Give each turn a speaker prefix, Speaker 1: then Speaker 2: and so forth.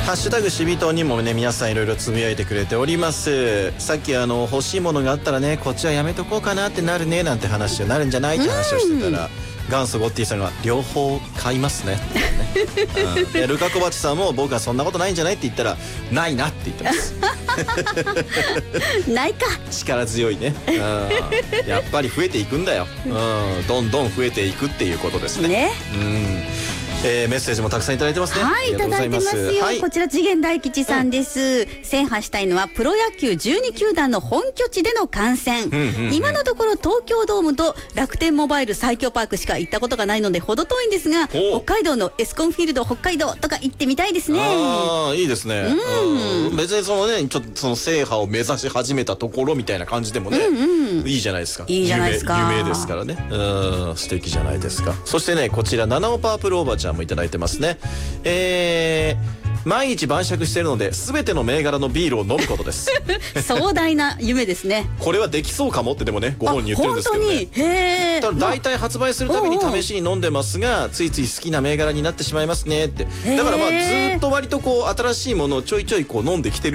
Speaker 1: ハッシュタグしびとにもね皆さんいろいろつぶやいてくれております。さっき欲しいものがあったらねこっちはやめとこうかなってなるねなんて話になるんじゃないって話をしてたら、元祖ゴッティさんが両方買いますねってね、でルカコバチさんも僕はそんなことないんじゃないって言ったらないなって言ってます
Speaker 2: ないか。
Speaker 1: 力強いね、やっぱり増えていくんだよ、どんどん増えていくっていうことですね。メッセージもたくさんいただいてますね。
Speaker 2: はい、いただいてますよ。はい、こちら次元大吉さんです。制覇したいのはプロ野球12球団の本拠地での観戦。今のところ東京ドームと楽天モバイル最強パークしか行ったことがないので程遠いんですが、北海道のエスコンフィールド北海道とか行ってみたいですね。
Speaker 1: ああ、いいですね。別にそのね、ちょっとその制覇を目指し始めたところみたいな感じでもね、いいじゃないですか。
Speaker 2: いいじゃないですか。
Speaker 1: 夢ですからね。素敵じゃないですか。そしてね、こちら七尾パープルおばちゃんもいただいてますね。毎日晩酌しているので全ての銘柄のビールを飲むことです
Speaker 2: 壮大な夢ですね。
Speaker 1: これはできそうかもってでもねご本人言ってるんですけどね。
Speaker 2: 本当にへー。
Speaker 1: ただ大体発売するたびに試しに飲んでますがついつい好きな銘柄になってしまいますねって。だからまあずっと割とこう新しいものをちょいちょいこう飲んできてる